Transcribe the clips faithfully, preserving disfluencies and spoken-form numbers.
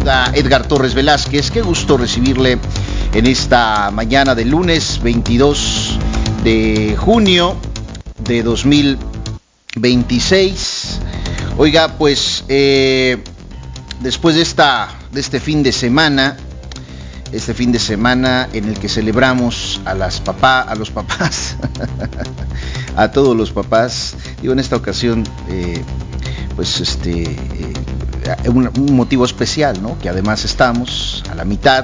saluda Edgar Torres Velázquez. Qué gusto recibirle en esta mañana del lunes veintidós de junio de dos mil veintiséis. Oiga, pues eh, después de esta de este fin de semana, este fin de semana en el que celebramos a las papá, a los papás, a todos los papás. Digo, en esta ocasión, eh, pues este, eh, un, un motivo especial, ¿no? Que además estamos a la mitad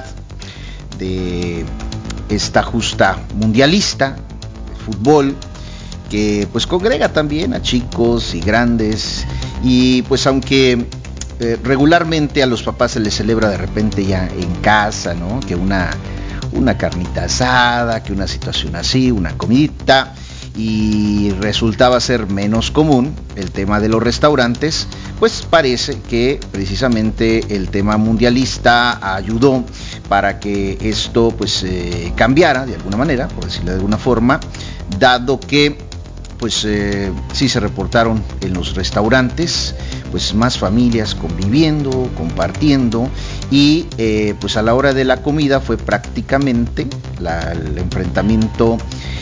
de esta justa mundialista de fútbol, que pues congrega también a chicos y grandes, y pues aunque eh, regularmente a los papás se les celebra de repente ya en casa, ¿no? Que una, una carnita asada, que una situación así, una comidita, y resultaba ser menos común el tema de los restaurantes, pues parece que precisamente el tema mundialista ayudó para que esto pues eh, cambiara de alguna manera, por decirlo de alguna forma, dado que pues eh, sí se reportaron en los restaurantes pues más familias conviviendo, compartiendo, y eh, pues a la hora de la comida fue prácticamente la, el enfrentamiento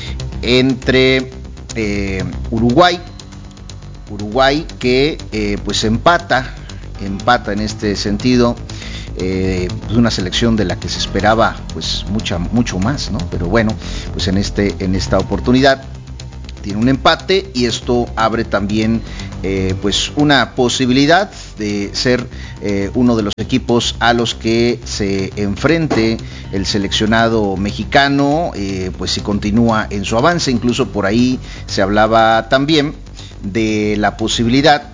entre eh, Uruguay, Uruguay que eh, pues empata, empata en este sentido, eh, pues una selección de la que se esperaba pues mucha, mucho más, ¿no? Pero bueno, pues en este, en esta oportunidad tiene un empate, y esto abre también eh, pues una posibilidad de ser eh, uno de los equipos a los que se enfrente el seleccionado mexicano, eh, pues si continúa en su avance. Incluso por ahí se hablaba también de la posibilidad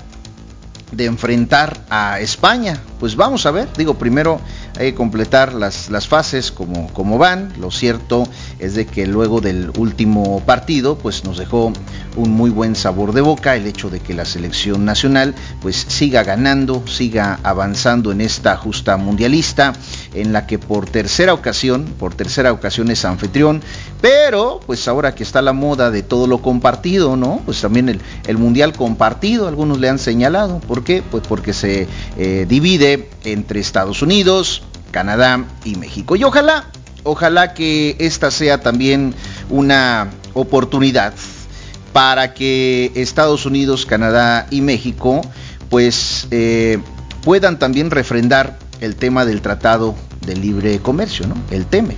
de enfrentar a España. Pues vamos a ver, digo, primero hay que completar las, las fases como, como van. Lo cierto es de que luego del último partido pues nos dejó un muy buen sabor de boca el hecho de que la selección nacional pues siga ganando, siga avanzando en esta justa mundialista, en la que por tercera ocasión, por tercera ocasión es anfitrión, pero pues ahora que está la moda de todo lo compartido, ¿no? Pues también el, el mundial compartido, algunos le han señalado. ¿Por qué? Pues porque se eh, divide entre Estados Unidos, Canadá y México. Y ojalá, ojalá que esta sea también una oportunidad para que Estados Unidos, Canadá y México pues eh, puedan también refrendar el tema del Tratado de Libre Comercio, ¿no? El TEMEC,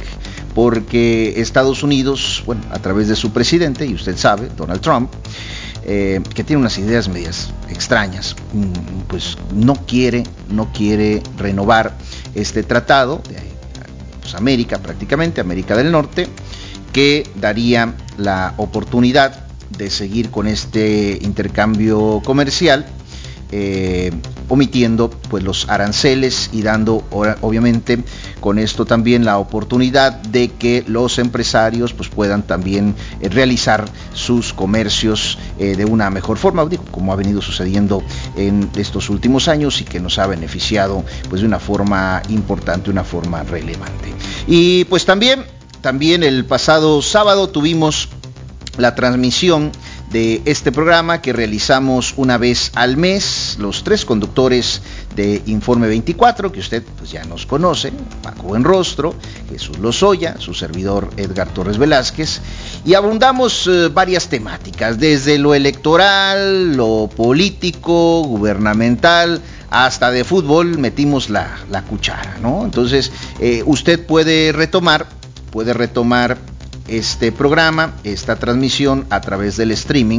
porque Estados Unidos, bueno, a través de su presidente, y usted sabe, Donald Trump, eh, que tiene unas ideas medias extrañas, pues no quiere, no quiere renovar este tratado de pues, América, prácticamente América del Norte, que daría la oportunidad de seguir con este intercambio comercial, eh, omitiendo pues los aranceles y dando obviamente con esto también la oportunidad de que los empresarios pues puedan también eh, realizar sus comercios eh, de una mejor forma, digo, como ha venido sucediendo en estos últimos años y que nos ha beneficiado pues de una forma importante, una forma relevante. Y pues también, también el pasado sábado tuvimos la transmisión de este programa que realizamos una vez al mes, los tres conductores de Informe veinticuatro, que usted pues ya nos conoce, Paco Buenrostro, Jesús Lozoya, su servidor Edgar Torres Velázquez, y abundamos eh, varias temáticas, desde lo electoral, lo político, gubernamental, hasta de fútbol metimos la, la cuchara, ¿no? Entonces, eh, usted puede retomar, puede retomar este programa, esta transmisión a través del streaming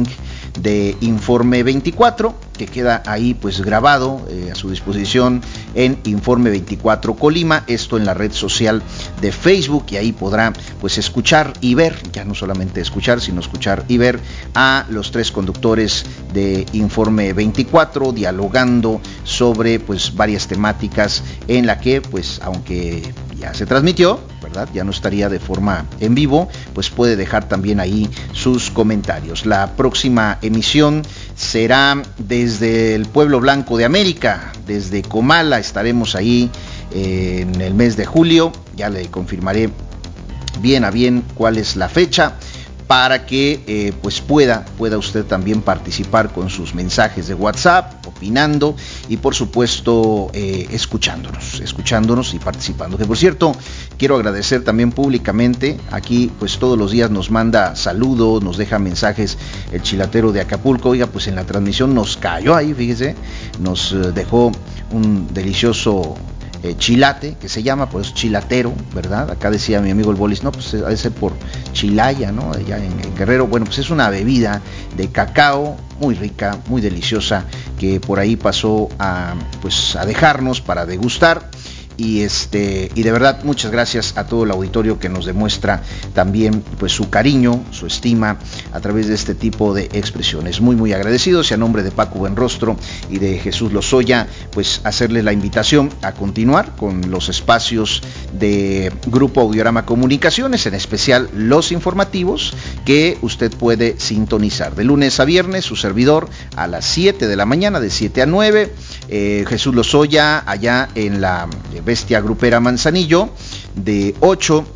de Informe veinticuatro, que queda ahí pues grabado eh, a su disposición en Informe veinticuatro Colima, esto en la red social de Facebook, y ahí podrá pues escuchar y ver, ya no solamente escuchar, sino escuchar y ver a los tres conductores de Informe veinticuatro dialogando sobre pues varias temáticas en la que pues aunque ya se transmitió, ¿verdad? Ya no estaría de forma en vivo, pues puede dejar también ahí sus comentarios. La próxima emisión será desde el Pueblo Blanco de América, desde Comala, estaremos ahí eh, en el mes de julio, ya le confirmaré bien a bien cuál es la fecha, para que eh, pues pueda, pueda usted también participar con sus mensajes de WhatsApp, opinando y por supuesto eh, escuchándonos, escuchándonos y participando. Que por cierto, quiero agradecer también públicamente, aquí pues todos los días nos manda saludos, nos deja mensajes el chilatero de Acapulco. Oiga, pues en la transmisión nos cayó ahí, fíjese, nos eh, dejó un delicioso Eh, chilate, que se llama, pues chilatero, ¿verdad? Acá decía mi amigo el Bolis, no, pues debe ser por Chilaya, ¿no? Allá en, en Guerrero. Bueno, pues es una bebida de cacao muy rica, muy deliciosa, que por ahí pasó a, pues, a dejarnos para degustar. Y este y de verdad muchas gracias a todo el auditorio que nos demuestra también pues su cariño, su estima a través de este tipo de expresiones. Muy muy agradecidos, y a nombre de Paco Buenrostro y de Jesús Lozoya, pues hacerles la invitación a continuar con los espacios de Grupo Audiorama Comunicaciones, en especial los informativos que usted puede sintonizar de lunes a viernes. Su servidor a las siete de la mañana, de siete a nueve, eh, Jesús Lozoya allá en la Bestia Grupera Manzanillo, de ocho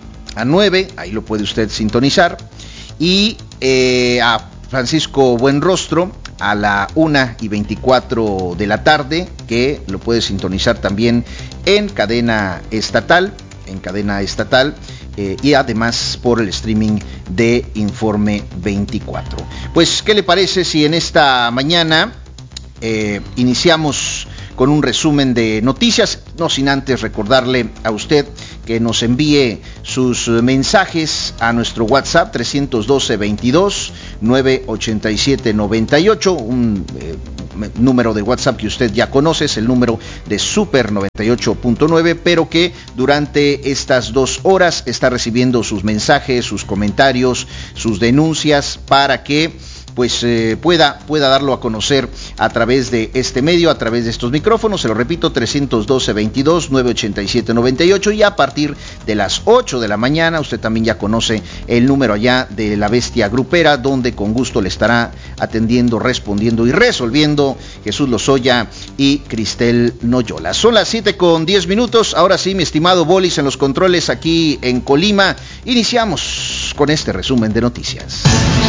a nueve, ahí lo puede usted sintonizar, y eh, a Francisco Buenrostro a la una y veinticuatro de la tarde, que lo puede sintonizar también en cadena estatal, en cadena estatal, eh, y además por el streaming de Informe veinticuatro. Pues, ¿qué le parece si en esta mañana eh, iniciamos con un resumen de noticias, no sin antes recordarle a usted que nos envíe sus mensajes a nuestro WhatsApp trescientos doce, veintidós, nueve ochenta y siete, noventa y ocho, un eh, número de WhatsApp que usted ya conoce, es el número de Super noventa y ocho punto nueve, pero que durante estas dos horas está recibiendo sus mensajes, sus comentarios, sus denuncias, para que pues eh, pueda, pueda darlo a conocer a través de este medio, a través de estos micrófonos. Se lo repito, trescientos doce, veintidós, nueve ochenta y siete, noventa y ocho, y a partir de las ocho de la mañana, usted también ya conoce el número allá de la Bestia Grupera, donde con gusto le estará atendiendo, respondiendo y resolviendo Jesús Lozoya y Cristel Noyola. Son las siete con diez minutos, ahora sí, mi estimado Bolis en los controles aquí en Colima. Iniciamos con este resumen de noticias.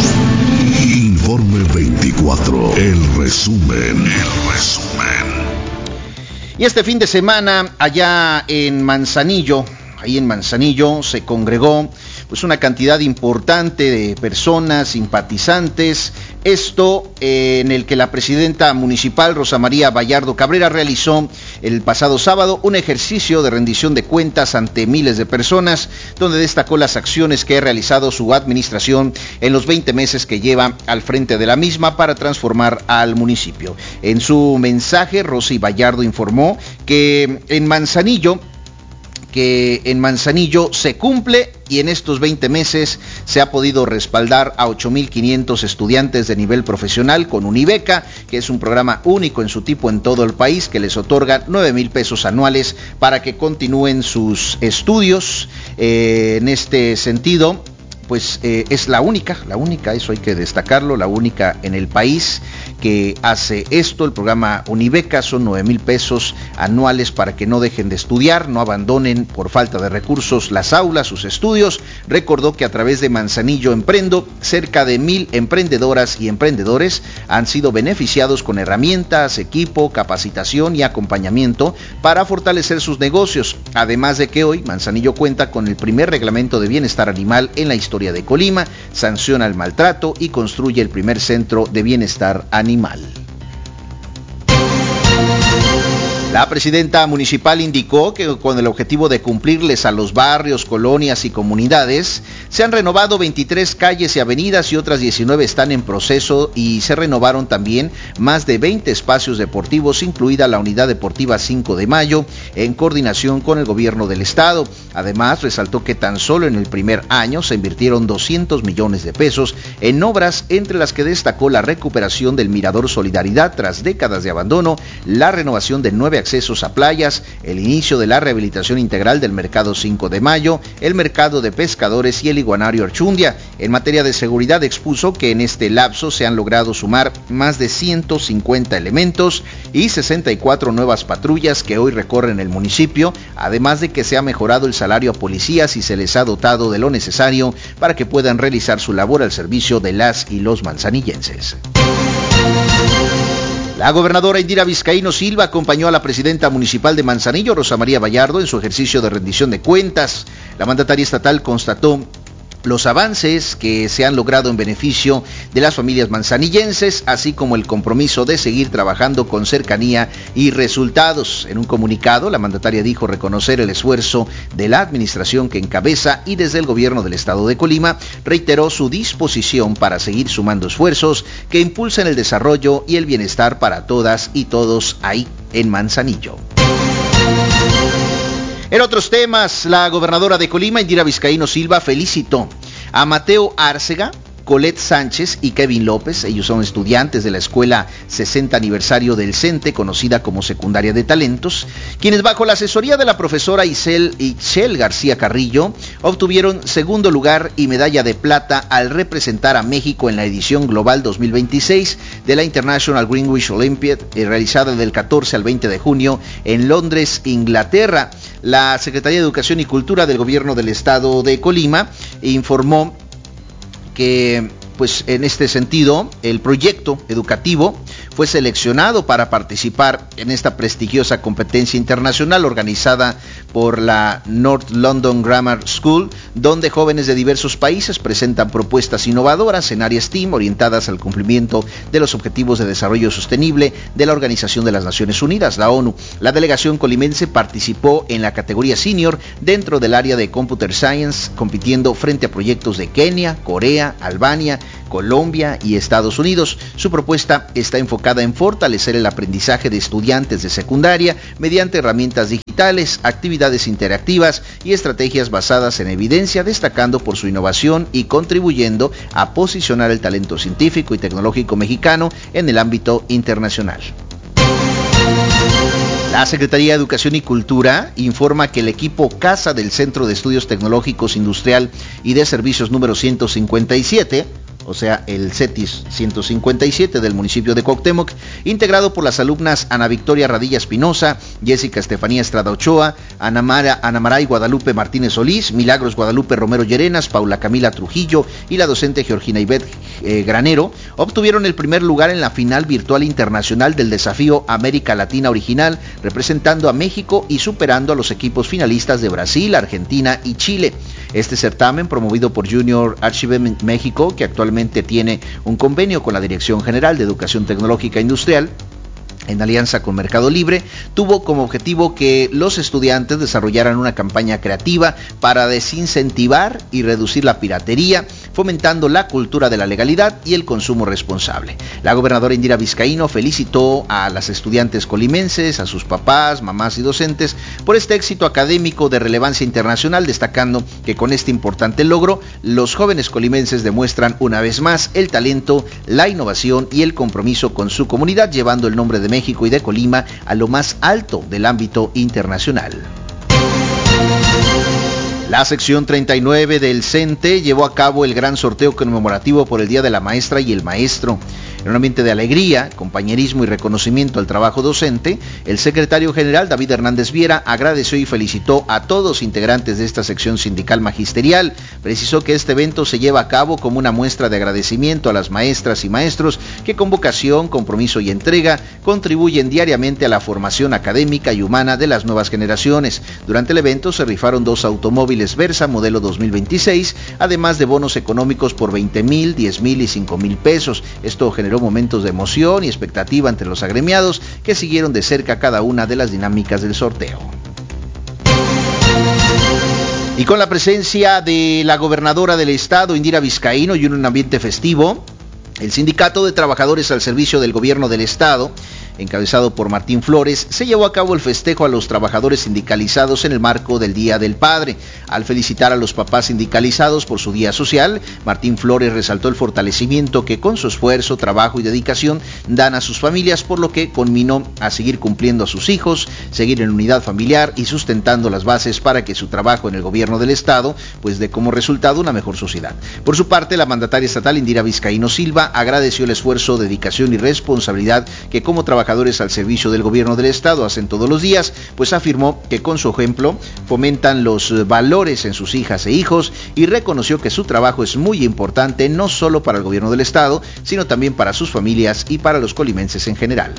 Informe veinticuatro, el resumen, el resumen. Y este fin de semana, allá en Manzanillo, ahí en Manzanillo se congregó pues una cantidad importante de personas, simpatizantes, esto eh, en el que la presidenta municipal Rosa María Vallardo Cabrera realizó el pasado sábado un ejercicio de rendición de cuentas ante miles de personas, donde destacó las acciones que ha realizado su administración en los veinte meses que lleva al frente de la misma para transformar al municipio. En su mensaje, Rosy Vallardo informó que en Manzanillo que en Manzanillo se cumple, y en estos veinte meses se ha podido respaldar a ocho mil quinientos estudiantes de nivel profesional con Unibeca, que es un programa único en su tipo en todo el país, que les otorga nueve mil pesos anuales para que continúen sus estudios. Eh, en este sentido, pues eh, es la única, la única, eso hay que destacarlo, la única en el país que hace esto. El programa Unibeca son nueve mil pesos anuales para que no dejen de estudiar, no abandonen por falta de recursos las aulas, sus estudios. Recordó que a través de Manzanillo Emprendo, cerca de mil emprendedoras y emprendedores han sido beneficiados con herramientas, equipo, capacitación y acompañamiento para fortalecer sus negocios. Además de que hoy Manzanillo cuenta con el primer reglamento de bienestar animal en la historia de Colima, sanciona el maltrato y construye el primer centro de bienestar animal. La presidenta municipal indicó que con el objetivo de cumplirles a los barrios, colonias y comunidades, se han renovado veintitrés calles y avenidas y otras diecinueve están en proceso, y se renovaron también más de veinte espacios deportivos, incluida la unidad deportiva cinco de mayo, en coordinación con el gobierno del estado. Además, resaltó que tan solo en el primer año se invirtieron doscientos millones de pesos en obras, entre las que destacó la recuperación del Mirador Solidaridad tras décadas de abandono, la renovación de nueve accesos a playas, el inicio de la rehabilitación integral del Mercado cinco de Mayo, el Mercado de Pescadores y el Iguanario Archundia. En materia de seguridad expuso que en este lapso se han logrado sumar más de ciento cincuenta elementos y sesenta y cuatro nuevas patrullas que hoy recorren el municipio, además de que se ha mejorado el salario a policías y se les ha dotado de lo necesario para que puedan realizar su labor al servicio de las y los manzanillenses. La gobernadora Indira Vizcaíno Silva acompañó a la presidenta municipal de Manzanillo, Rosa María Vallardo, en su ejercicio de rendición de cuentas. La mandataria estatal constató los avances que se han logrado en beneficio de las familias manzanillenses, así como el compromiso de seguir trabajando con cercanía y resultados. En un comunicado, la mandataria dijo reconocer el esfuerzo de la administración que encabeza y desde el gobierno del estado de Colima reiteró su disposición para seguir sumando esfuerzos que impulsen el desarrollo y el bienestar para todas y todos ahí en Manzanillo. En otros temas, la gobernadora de Colima, Indira Vizcaíno Silva, felicitó a Mateo Árcega, Colette Sánchez y Kevin López. Ellos son estudiantes de la escuela sesenta aniversario del CENTE, conocida como Secundaria de Talentos, quienes bajo la asesoría de la profesora Isel, Ixchel García Carrillo obtuvieron segundo lugar y medalla de plata al representar a México en la edición global dos mil veintiséis de la International Greenwich Olympiad, realizada del catorce al veinte de junio en Londres, Inglaterra. La Secretaría de Educación y Cultura del Gobierno del Estado de Colima informó que, pues, en este sentido, el proyecto educativo fue seleccionado para participar en esta prestigiosa competencia internacional organizada por la North London Grammar School, donde jóvenes de diversos países presentan propuestas innovadoras en áreas STEAM orientadas al cumplimiento de los Objetivos de Desarrollo Sostenible de la Organización de las Naciones Unidas, la ONU. La delegación colimense participó en la categoría senior dentro del área de Computer Science, compitiendo frente a proyectos de Kenia, Corea, Albania, Colombia y Estados Unidos. Su propuesta está enfocada en fortalecer el aprendizaje de estudiantes de secundaria mediante herramientas digitales, actividades interactivas y estrategias basadas en evidencia, destacando por su innovación y contribuyendo a posicionar el talento científico y tecnológico mexicano en el ámbito internacional. La Secretaría de Educación y Cultura informa que el equipo Casa del Centro de Estudios Tecnológicos Industrial y de Servicios número ciento cincuenta y siete, o sea, el CETIS ciento cincuenta y siete del municipio de Cuauhtémoc, integrado por las alumnas Ana Victoria Radilla Espinosa, Jessica Estefanía Estrada Ochoa, Ana, Mara, Ana Maray Guadalupe Martínez Solís, Milagros Guadalupe Romero Llerenas, Paula Camila Trujillo y la docente Georgina Ivette eh, Granero, obtuvieron el primer lugar en la final virtual internacional del desafío América Latina Original, representando a México y superando a los equipos finalistas de Brasil, Argentina y Chile. Este certamen, promovido por Junior Achievement México, que actualmente tiene un convenio con la Dirección General de Educación Tecnológica Industrial, en alianza con Mercado Libre, tuvo como objetivo que los estudiantes desarrollaran una campaña creativa para desincentivar y reducir la piratería, fomentando la cultura de la legalidad y el consumo responsable. La gobernadora Indira Vizcaíno felicitó a las estudiantes colimenses, a sus papás, mamás y docentes por este éxito académico de relevancia internacional, destacando que con este importante logro, los jóvenes colimenses demuestran una vez más el talento, la innovación y el compromiso con su comunidad, llevando el nombre de México y de Colima a lo más alto del ámbito internacional. La sección treinta y nueve del CENTE llevó a cabo el gran sorteo conmemorativo por el Día de la Maestra y el Maestro. En un ambiente de alegría, compañerismo y reconocimiento al trabajo docente, el secretario general David Hernández Viera agradeció y felicitó a todos los integrantes de esta sección sindical magisterial. Precisó que este evento se lleva a cabo como una muestra de agradecimiento a las maestras y maestros que con vocación, compromiso y entrega contribuyen diariamente a la formación académica y humana de las nuevas generaciones. Durante el evento se rifaron dos automóviles Versa modelo dos mil veintiséis, además de bonos económicos por veinte mil, diez mil y cinco mil pesos. Esto generó momentos de emoción y expectativa entre los agremiados que siguieron de cerca cada una de las dinámicas del sorteo. Y con la presencia de la gobernadora del estado, Indira Vizcaíno, y en un ambiente festivo, el Sindicato de Trabajadores al Servicio del Gobierno del Estado encabezado por Martín Flores, se llevó a cabo el festejo a los trabajadores sindicalizados en el marco del Día del Padre. Al felicitar a los papás sindicalizados por su día social, Martín Flores resaltó el fortalecimiento que con su esfuerzo, trabajo y dedicación dan a sus familias, por lo que conminó a seguir cumpliendo a sus hijos, seguir en unidad familiar y sustentando las bases para que su trabajo en el gobierno del estado pues dé como resultado una mejor sociedad. Por su parte, la mandataria estatal Indira Vizcaíno Silva agradeció el esfuerzo, dedicación y responsabilidad que como trabajadores al servicio del gobierno del estado hacen todos los días, pues afirmó que con su ejemplo fomentan los valores en sus hijas e hijos y reconoció que su trabajo es muy importante no solo para el gobierno del estado, sino también para sus familias y para los colimenses en general.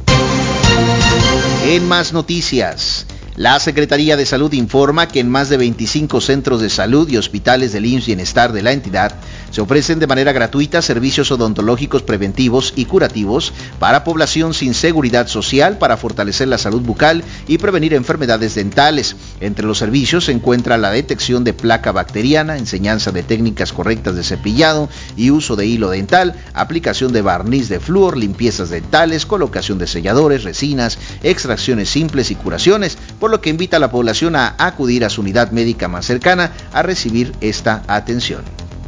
En más noticias, la Secretaría de Salud informa que en más de veinticinco centros de salud y hospitales del I M S S Bienestar de la entidad se ofrecen de manera gratuita servicios odontológicos preventivos y curativos para población sin seguridad social para fortalecer la salud bucal y prevenir enfermedades dentales. Entre los servicios se encuentra la detección de placa bacteriana, enseñanza de técnicas correctas de cepillado y uso de hilo dental, aplicación de barniz de flúor, limpiezas dentales, colocación de selladores, resinas, extracciones simples y curaciones, por lo que invita a la población a acudir a su unidad médica más cercana a recibir esta atención.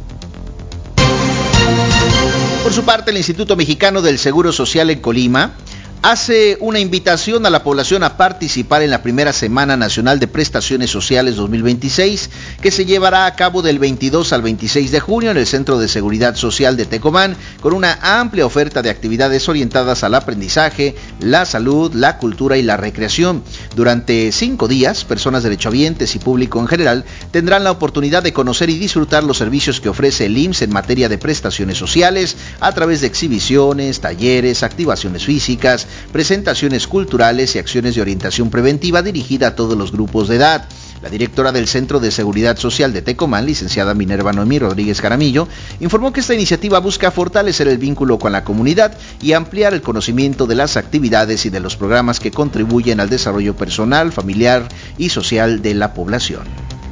Por su parte, el Instituto Mexicano del Seguro Social en Colima hace una invitación a la población a participar en la primera Semana Nacional de Prestaciones Sociales dos mil veintiséis, que se llevará a cabo del veintidós al veintiséis de junio en el Centro de Seguridad Social de Tecomán, con una amplia oferta de actividades orientadas al aprendizaje, la salud, la cultura y la recreación. Durante cinco días, personas derechohabientes y público en general tendrán la oportunidad de conocer y disfrutar los servicios que ofrece el I M S S en materia de prestaciones sociales a través de exhibiciones, talleres, activaciones físicas, presentaciones culturales y acciones de orientación preventiva dirigida a todos los grupos de edad. La directora del Centro de Seguridad Social de Tecomán, licenciada Minerva Noemí Rodríguez Jaramillo, informó que esta iniciativa busca fortalecer el vínculo con la comunidad y ampliar el conocimiento de las actividades y de los programas que contribuyen al desarrollo personal, familiar y social de la población.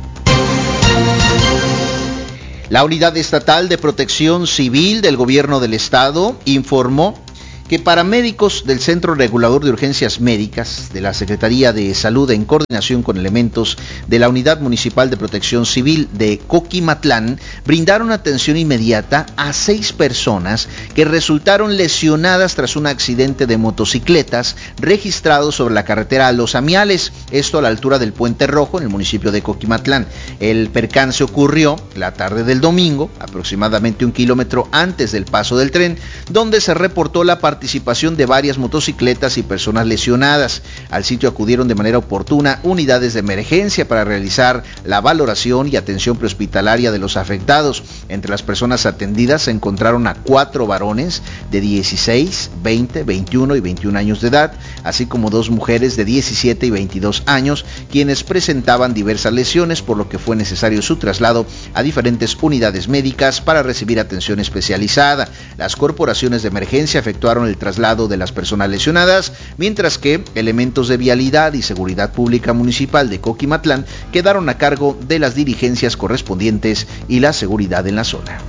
La Unidad Estatal de Protección Civil del Gobierno del Estado informó que paramédicos del Centro Regulador de Urgencias Médicas de la Secretaría de Salud, en coordinación con elementos de la Unidad Municipal de Protección Civil de Coquimatlán, brindaron atención inmediata a seis personas que resultaron lesionadas tras un accidente de motocicletas registrado sobre la carretera a Los Amiales, esto a la altura del Puente Rojo en el municipio de Coquimatlán. El percance ocurrió la tarde del domingo, aproximadamente un kilómetro antes del paso del tren, donde se reportó la participación participación de varias motocicletas y personas lesionadas. Al sitio acudieron de manera oportuna unidades de emergencia para realizar la valoración y atención prehospitalaria de los afectados. Entre las personas atendidas se encontraron a cuatro varones de dieciséis, veinte, veintiuno y veintiún años de edad, así como dos mujeres de diecisiete y veintidós años, quienes presentaban diversas lesiones, por lo que fue necesario su traslado a diferentes unidades médicas para recibir atención especializada. Las corporaciones de emergencia efectuaron el traslado de las personas lesionadas, mientras que elementos de vialidad y seguridad pública municipal de Coquimatlán quedaron a cargo de las diligencias correspondientes y la seguridad en la zona.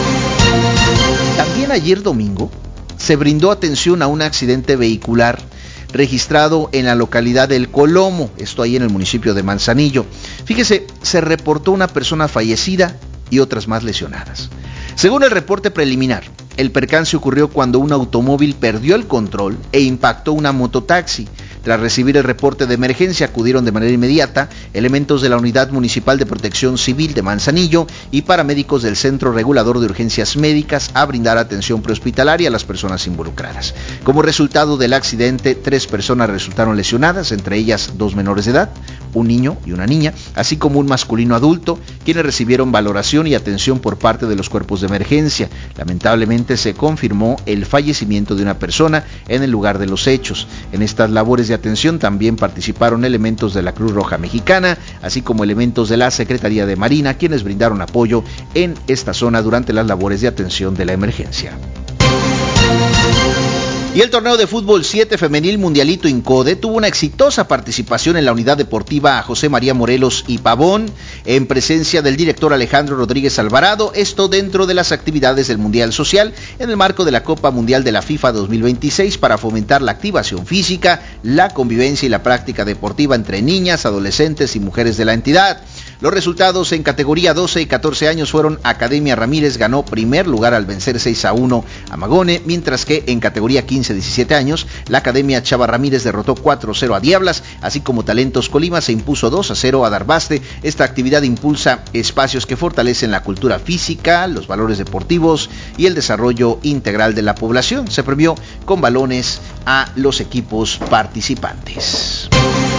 También ayer domingo se brindó atención a un accidente vehicular registrado en la localidad del Colomo, esto ahí en el municipio de Manzanillo. Fíjese, se reportó una persona fallecida y otras más lesionadas. Según el reporte preliminar, el percance ocurrió cuando un automóvil perdió el control e impactó una mototaxi. Tras recibir el reporte de emergencia, acudieron de manera inmediata elementos de la Unidad Municipal de Protección Civil de Manzanillo y paramédicos del Centro Regulador de Urgencias Médicas a brindar atención prehospitalaria a las personas involucradas. Como resultado del accidente, tres personas resultaron lesionadas, entre ellas dos menores de edad, un niño y una niña, así como un masculino adulto, quienes recibieron valoración y atención por parte de los cuerpos de emergencia. Lamentablemente se confirmó el fallecimiento de una persona en el lugar de los hechos. En estas labores de atención también participaron elementos de la Cruz Roja Mexicana, así como elementos de la Secretaría de Marina, quienes brindaron apoyo en esta zona durante las labores de atención de la emergencia. Y el torneo de fútbol siete femenil Mundialito Incode tuvo una exitosa participación en la unidad deportiva José María Morelos y Pavón, en presencia del director Alejandro Rodríguez Alvarado, esto dentro de las actividades del Mundial Social en el marco de la Copa Mundial de la FIFA dos mil veintiséis para fomentar la activación física, la convivencia y la práctica deportiva entre niñas, adolescentes y mujeres de la entidad. Los resultados en categoría doce y catorce años fueron: Academia Ramírez ganó primer lugar al vencer seis a uno a Magone, mientras que en categoría quince a diecisiete años, la Academia Chava Ramírez derrotó cuatro a cero a Diablas, así como Talentos Colima se impuso dos a cero a Darbaste. Esta actividad impulsa espacios que fortalecen la cultura física, los valores deportivos y el desarrollo integral de la población. Se premió con balones a los equipos participantes.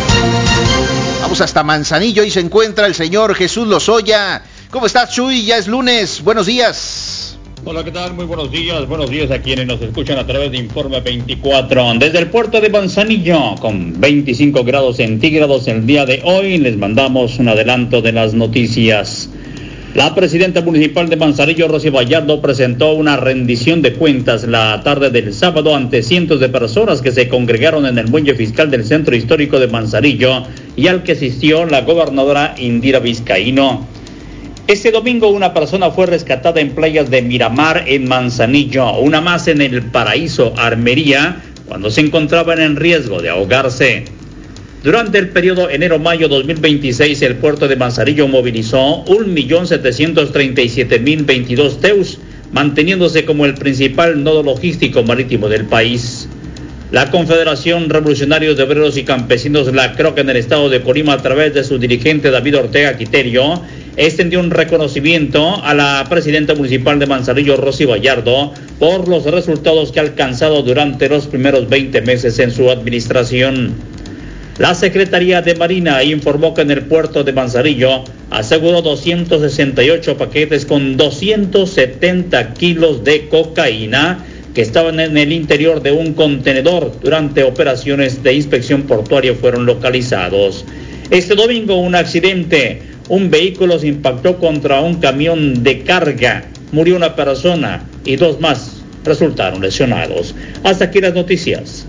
Vamos hasta Manzanillo y se encuentra el señor Jesús Lozoya. ¿Cómo estás, Chuy? Ya es lunes. Buenos días. Hola, ¿qué tal? Muy buenos días. Buenos días a quienes nos escuchan a través de Informe veinticuatro. Desde el puerto de Manzanillo, con veinticinco grados centígrados el día de hoy, les mandamos un adelanto de las noticias. La presidenta municipal de Manzanillo, Rosy Vallardo, presentó una rendición de cuentas la tarde del sábado ante cientos de personas que se congregaron en el muelle fiscal del centro histórico de Manzanillo y al que asistió la gobernadora Indira Vizcaíno. Este domingo una persona fue rescatada en playas de Miramar en Manzanillo, una más en el Paraíso Armería, cuando se encontraban en riesgo de ahogarse. Durante el periodo enero-mayo dos mil veintiséis, el puerto de Manzanillo movilizó un millón setecientos treinta y siete mil veintidós teus, manteniéndose como el principal nodo logístico marítimo del país. La Confederación Revolucionarios de Obreros y Campesinos, la C R O C, en el estado de Colima, a través de su dirigente David Ortega Quiterio, extendió un reconocimiento a la presidenta municipal de Manzanillo, Rosy Vallardo, por los resultados que ha alcanzado durante los primeros veinte meses en su administración. La Secretaría de Marina informó que en el puerto de Manzanillo aseguró doscientos sesenta y ocho paquetes con doscientos setenta kilos de cocaína que estaban en el interior de un contenedor. Durante operaciones de inspección portuaria fueron localizados. Este domingo un accidente, un vehículo se impactó contra un camión de carga, murió una persona y dos más resultaron lesionados. Hasta aquí las noticias.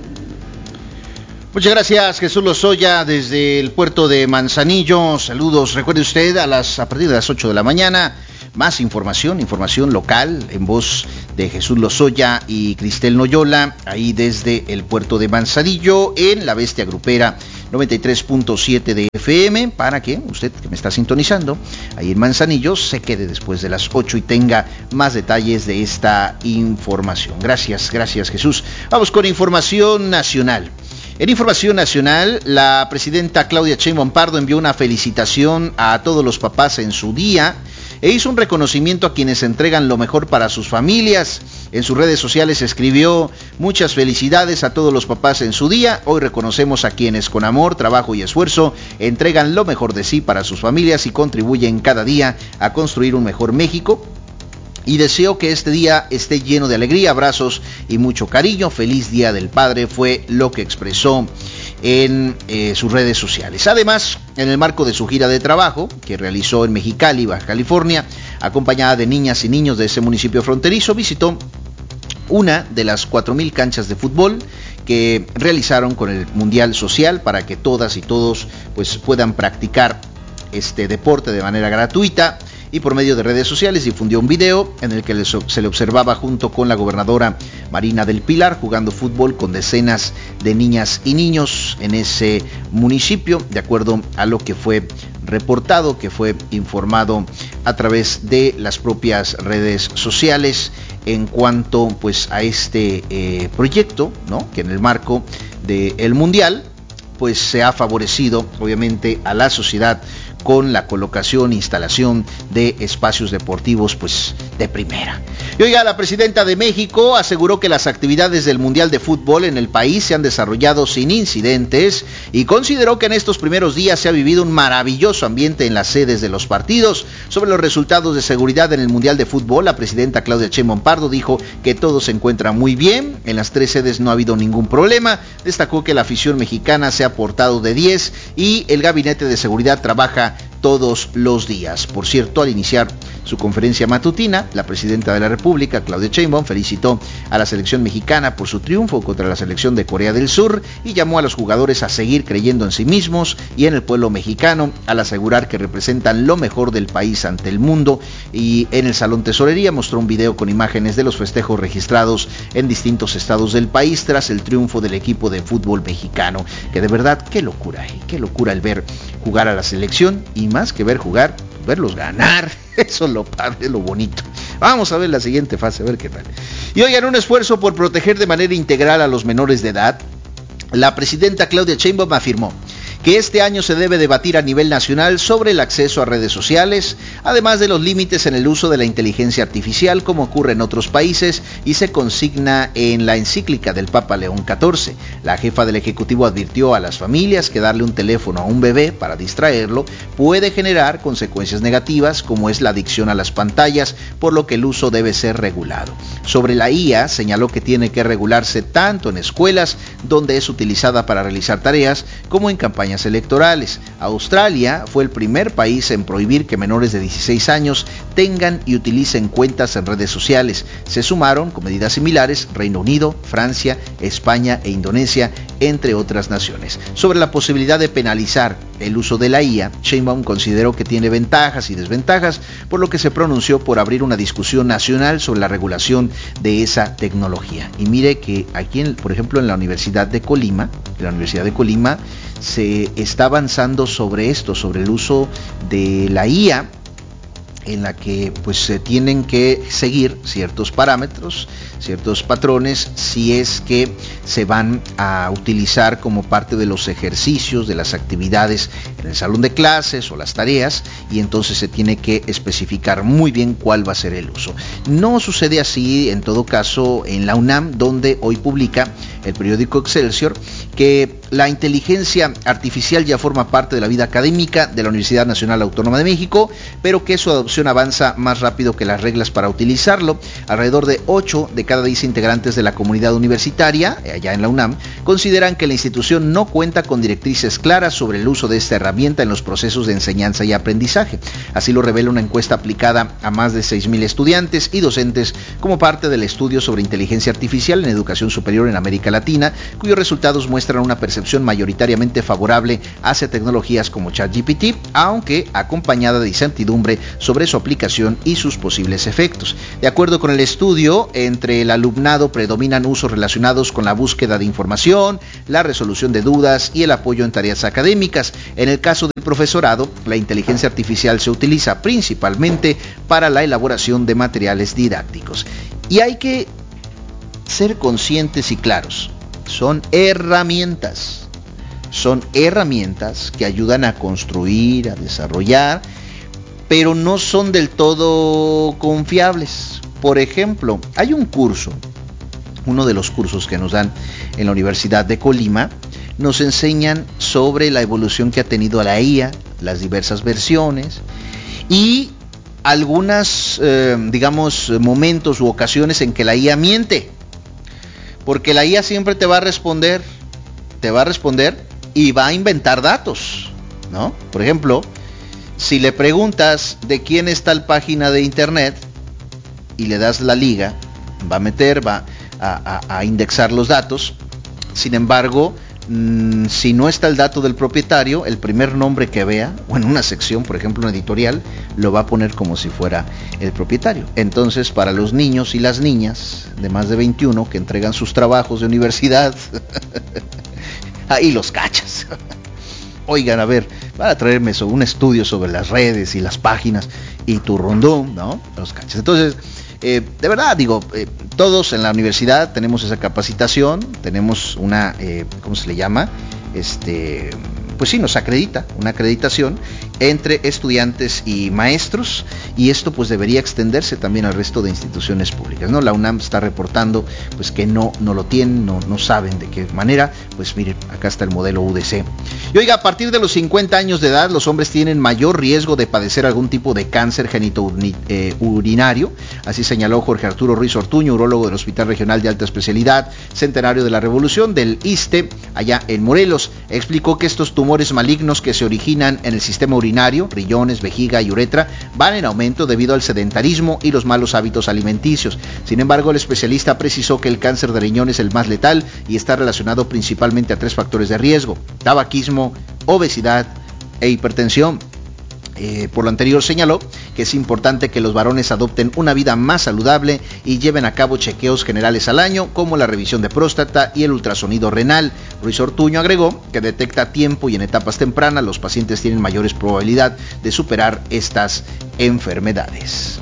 Muchas gracias, Jesús Lozoya, desde el puerto de Manzanillo. Saludos. Recuerde usted, a las a partir de las ocho de la mañana, más información, información local, en voz de Jesús Lozoya y Cristel Noyola, ahí desde el puerto de Manzanillo, en La Bestia Grupera noventa y tres punto siete de F M, para que usted que me está sintonizando ahí en Manzanillo se quede después de las ocho y tenga más detalles de esta información. Gracias, gracias, Jesús. Vamos con información nacional. En información nacional, la presidenta Claudia Sheinbaum Pardo envió una felicitación a todos los papás en su día e hizo un reconocimiento a quienes entregan lo mejor para sus familias. En sus redes sociales escribió: muchas felicidades a todos los papás en su día. Hoy reconocemos a quienes con amor, trabajo y esfuerzo entregan lo mejor de sí para sus familias y contribuyen cada día a construir un mejor México. Y deseo que este día esté lleno de alegría, abrazos y mucho cariño. Feliz Día del Padre, fue lo que expresó en eh, sus redes sociales. Además, en el marco de su gira de trabajo que realizó en Mexicali, Baja California, acompañada de niñas y niños de ese municipio fronterizo, visitó una de las cuatro mil canchas de fútbol que realizaron con el Mundial Social para que todas y todos pues puedan practicar este deporte de manera gratuita. Y por medio de redes sociales difundió un video en el que se le observaba junto con la gobernadora Marina del Pilar jugando fútbol con decenas de niñas y niños en ese municipio, de acuerdo a lo que fue reportado, que fue informado a través de las propias redes sociales en cuanto pues a este eh, proyecto, ¿no?, que en el marco del Mundial pues se ha favorecido obviamente a la sociedad con la colocación e instalación de espacios deportivos pues de primera. Y oiga, la presidenta de México aseguró que las actividades del Mundial de Fútbol en el país se han desarrollado sin incidentes y consideró que en estos primeros días se ha vivido un maravilloso ambiente en las sedes de los partidos. Sobre los resultados de seguridad en el Mundial de Fútbol, la presidenta Claudia Sheinbaum Pardo dijo que todo se encuentra muy bien, en las tres sedes no ha habido ningún problema. Destacó que la afición mexicana se ha portado de diez y el gabinete de seguridad trabaja todos los días. Por cierto, al iniciar su conferencia matutina, la presidenta de la República, Claudia Sheinbaum, felicitó a la selección mexicana por su triunfo contra la selección de Corea del Sur y llamó a los jugadores a seguir creyendo en sí mismos y en el pueblo mexicano, al asegurar que representan lo mejor del país ante el mundo. Y en el Salón Tesorería mostró un video con imágenes de los festejos registrados en distintos estados del país tras el triunfo del equipo de fútbol mexicano, que de verdad, qué locura, ¿eh? Qué locura el ver jugar a la selección, y más que ver jugar, verlos ganar. Eso es lo padre, lo bonito. Vamos a ver la siguiente fase, a ver qué tal. Y oigan, un esfuerzo por proteger de manera integral a los menores de edad. La presidenta Claudia Sheinbaum afirmó que este año se debe debatir a nivel nacional sobre el acceso a redes sociales, además de los límites en el uso de la inteligencia artificial, como ocurre en otros países, y se consigna en la encíclica del Papa León catorce. La jefa del Ejecutivo advirtió a las familias que darle un teléfono a un bebé para distraerlo puede generar consecuencias negativas, como es la adicción a las pantallas, por lo que el uso debe ser regulado. Sobre la I A, señaló que tiene que regularse tanto en escuelas, donde es utilizada para realizar tareas, como en campañas electorales. Australia fue el primer país en prohibir que menores de dieciséis años tengan y utilicen cuentas en redes sociales. Se sumaron con medidas similares Reino Unido, Francia, España e Indonesia, entre otras naciones. Sobre la posibilidad de penalizar el uso de la I A, Sheinbaum consideró que tiene ventajas y desventajas, por lo que se pronunció por abrir una discusión nacional sobre la regulación de esa tecnología. Y mire que aquí, en, por ejemplo, en la Universidad de Colima, en la Universidad de Colima, se está avanzando sobre esto, sobre el uso de la I A, en la que pues se tienen que seguir ciertos parámetros, ciertos patrones, si es que se van a utilizar como parte de los ejercicios, de las actividades en el salón de clases o las tareas, y entonces se tiene que especificar muy bien cuál va a ser el uso. No sucede así en todo caso en la UNAM, donde hoy publica el periódico Excelsior que la inteligencia artificial ya forma parte de la vida académica de la Universidad Nacional Autónoma de México, pero que su adopción avanza más rápido que las reglas para utilizarlo. Alrededor de ocho de cada diez integrantes de la comunidad universitaria, allá en la UNAM, consideran que la institución no cuenta con directrices claras sobre el uso de esta herramienta en los procesos de enseñanza y aprendizaje. Así lo revela una encuesta aplicada a más de seis mil estudiantes y docentes como parte del estudio sobre inteligencia artificial en educación superior en América Latina, cuyos resultados muestran una percepción mayoritariamente favorable hacia tecnologías como ChatGPT, aunque acompañada de incertidumbre sobre su aplicación y sus posibles efectos. De acuerdo con el estudio, entre el alumnado predominan usos relacionados con la búsqueda de información, la resolución de dudas y el apoyo en tareas académicas. En el caso del profesorado, la inteligencia artificial se utiliza principalmente para la elaboración de materiales didácticos. Y hay que ser conscientes y claros, son herramientas, son herramientas que ayudan a construir, a desarrollar, pero no son del todo confiables. Por ejemplo, hay un curso, uno de los cursos que nos dan en la Universidad de Colima, nos enseñan sobre la evolución que ha tenido la I A, las diversas versiones y algunas, eh, digamos, momentos u ocasiones en que la I A miente. Porque la I A siempre te va a responder, te va a responder y va a inventar datos, ¿no? Por ejemplo, si le preguntas de quién es tal página de internet y le das la liga, va a meter, va a, a, a indexar los datos. Sin embargo, mmm, si no está el dato del propietario, el primer nombre que vea, o en una sección, por ejemplo, una editorial, lo va a poner como si fuera el propietario. Entonces, para los niños y las niñas de más de veintiuno que entregan sus trabajos de universidad, ahí los cachas. Oigan, a ver, van a traerme sobre un estudio sobre las redes y las páginas y tu rondón, ¿no? Los cachas. Entonces, eh, de verdad, digo, eh, todos en la universidad tenemos esa capacitación, tenemos una, eh, ¿cómo se le llama? Este, pues sí, nos acredita, una acreditación entre estudiantes y maestros, y esto pues debería extenderse también al resto de instituciones públicas, ¿no? La UNAM está reportando pues que no, no lo tienen, no, no saben de qué manera. Pues miren, acá está el modelo U D C. Y oiga, a partir de los cincuenta años de edad, los hombres tienen mayor riesgo de padecer algún tipo de cáncer genitourinario, así señaló Jorge Arturo Ruiz Ortuño, urólogo del Hospital Regional de Alta Especialidad Centenario de la Revolución del I S S S T E, allá en Morelos. Explicó que estos tumores malignos que se originan en el sistema urinario urinario, riñones, vejiga y uretra van en aumento debido al sedentarismo y los malos hábitos alimenticios. Sin embargo, el especialista precisó que el cáncer de riñón es el más letal y está relacionado principalmente a tres factores de riesgo: tabaquismo, obesidad e hipertensión. Eh, por lo anterior señaló que es importante que los varones adopten una vida más saludable y lleven a cabo chequeos generales al año, como la revisión de próstata y el ultrasonido renal. Ruiz Ortuño agregó que detecta a tiempo y en etapas tempranas los pacientes tienen mayores probabilidad de superar estas enfermedades.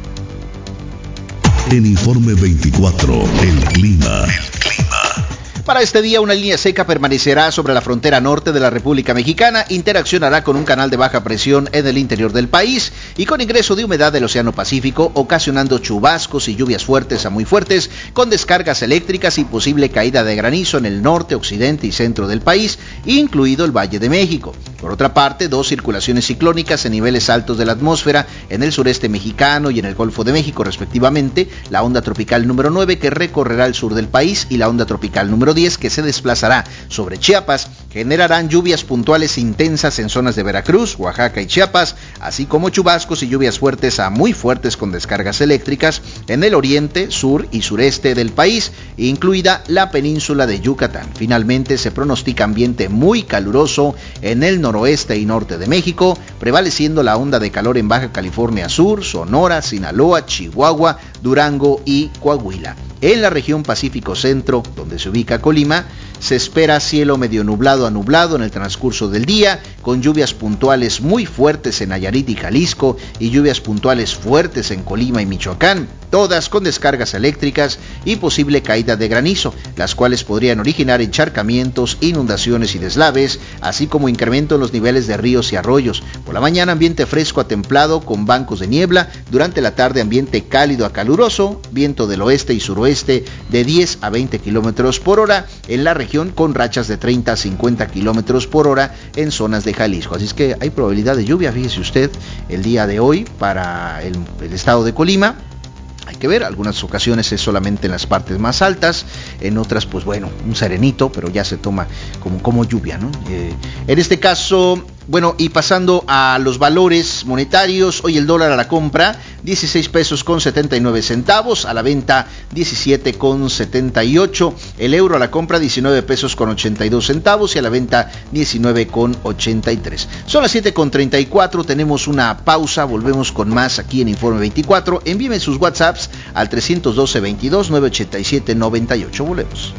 En Informe veinticuatro, el clima. El clima. Para este día, una línea seca permanecerá sobre la frontera norte de la República Mexicana, interaccionará con un canal de baja presión en el interior del país y con ingreso de humedad del Océano Pacífico, ocasionando chubascos y lluvias fuertes a muy fuertes, con descargas eléctricas y posible caída de granizo en el norte, occidente y centro del país, incluido el Valle de México. Por otra parte, dos circulaciones ciclónicas en niveles altos de la atmósfera en el sureste mexicano y en el Golfo de México, respectivamente, la onda tropical número nueve, que recorrerá el sur del país, y la onda tropical número diez, que se desplazará sobre Chiapas, generarán lluvias puntuales intensas en zonas de Veracruz, Oaxaca y Chiapas, así como chubascos y lluvias fuertes a muy fuertes con descargas eléctricas en el oriente, sur y sureste del país, incluida la península de Yucatán. Finalmente, se pronostica ambiente muy caluroso en el noroeste y norte de México, prevaleciendo la onda de calor en Baja California Sur, Sonora, Sinaloa, Chihuahua, Durango y Coahuila. En la región Pacífico Centro, donde se ubica Colima, se espera cielo medio nublado a nublado en el transcurso del día, con lluvias puntuales muy fuertes en Nayarit y Jalisco y lluvias puntuales fuertes en Colima y Michoacán, todas con descargas eléctricas y posible caída de granizo, las cuales podrían originar encharcamientos, inundaciones y deslaves, así como incremento en los niveles de ríos y arroyos. Por la mañana, ambiente fresco a templado con bancos de niebla; durante la tarde, ambiente cálido a caluroso, viento del oeste y suroeste de diez a veinte kilómetros por hora en la región, con rachas de treinta a cincuenta kilómetros por hora en zonas de Jalisco. Así es que hay probabilidad de lluvia, fíjese usted, el día de hoy para el, el estado de Colima. Hay que ver, algunas ocasiones es solamente en las partes más altas, en otras pues bueno, un serenito, pero ya se toma como, como lluvia, ¿no? Eh, en este caso, bueno, y pasando a los valores monetarios, hoy el dólar a la compra dieciséis pesos con setenta y nueve centavos, a la venta diecisiete con setenta y ocho, el euro a la compra diecinueve pesos con ochenta y dos centavos y a la venta diecinueve con ochenta y tres. Son las siete con treinta y cuatro, tenemos una pausa, volvemos con más aquí en Informe veinticuatro. Envíenme sus WhatsApps al trescientos doce, veintidós, novecientos ochenta y siete, noventa y ocho. Volvemos.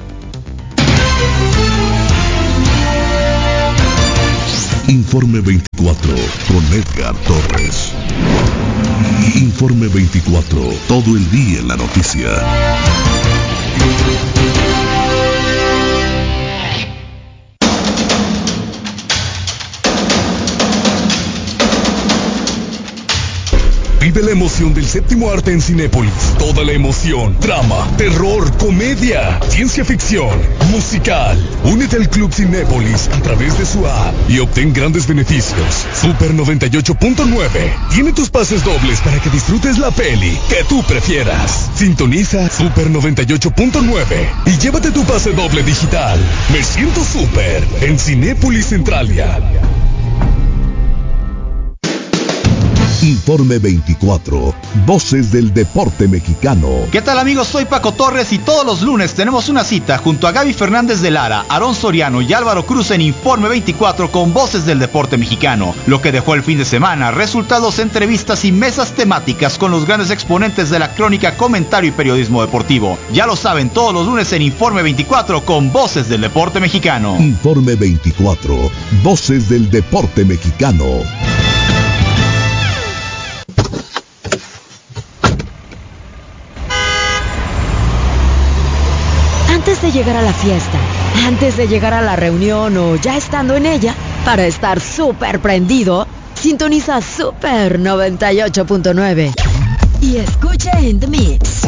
Informe veinticuatro con Edgar Torres. Informe veinticuatro, todo el día en la noticia. Vive la emoción del séptimo arte en Cinépolis. Toda la emoción, drama, terror, comedia, ciencia ficción, musical. Únete al Club Cinépolis a través de su app y obtén grandes beneficios. Super noventa y ocho punto nueve tiene tus pases dobles para que disfrutes la peli que tú prefieras. Sintoniza Super noventa y ocho punto nueve y llévate tu pase doble digital. Me siento súper en Cinépolis Centralia. Informe veinticuatro, Voces del Deporte Mexicano. ¿Qué tal, amigos? Soy Paco Torres y todos los lunes tenemos una cita junto a Gaby Fernández de Lara, Aarón Soriano y Álvaro Cruz en Informe veinticuatro con Voces del Deporte Mexicano. Lo que dejó el fin de semana, resultados, entrevistas y mesas temáticas con los grandes exponentes de la crónica, comentario y periodismo deportivo. Ya lo saben, todos los lunes en Informe veinticuatro con Voces del Deporte Mexicano. Informe veinticuatro, Voces del Deporte Mexicano. Antes de llegar a la fiesta, antes de llegar a la reunión o ya estando en ella, para estar súper prendido, sintoniza Super noventa y ocho punto nueve y escucha In The Mix.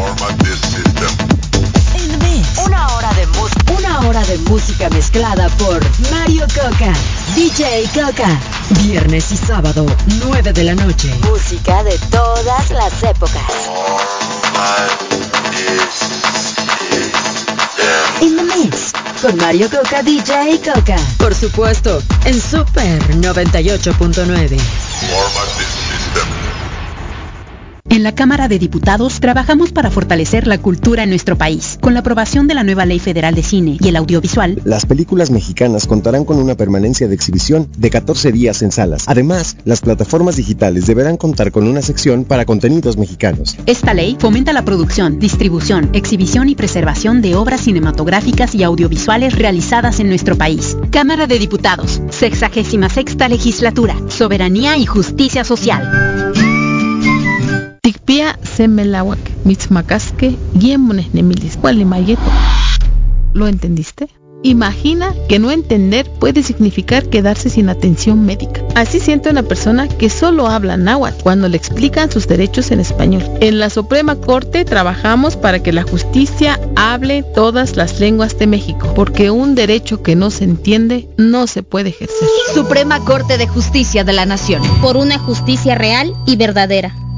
In The Mix. Una hora de música, una hora de música mezclada por Mario Coca, D J Coca. Viernes y sábado, nueve de la noche. Música de todas las épocas. In The Mix, con Mario Coca, D J Coca. Por supuesto, en Super noventa y ocho punto nueve. En la Cámara de Diputados trabajamos para fortalecer la cultura en nuestro país. Con la aprobación de la nueva Ley Federal de Cine y el Audiovisual, las películas mexicanas contarán con una permanencia de exhibición de catorce días en salas. Además, las plataformas digitales deberán contar con una sección para contenidos mexicanos. Esta ley fomenta la producción, distribución, exhibición y preservación de obras cinematográficas y audiovisuales realizadas en nuestro país. Cámara de Diputados, sexagésima sexta legislatura, soberanía y justicia social. Tikpia semelawak, mitzmacasque, guiemones nemilis, mayeto. ¿Lo entendiste? Imagina que no entender puede significar quedarse sin atención médica. Así siente una persona que solo habla náhuatl cuando le explican sus derechos en español. En la Suprema Corte trabajamos para que la justicia hable todas las lenguas de México, porque un derecho que no se entiende no se puede ejercer. Suprema Corte de Justicia de la Nación. Por una justicia real y verdadera.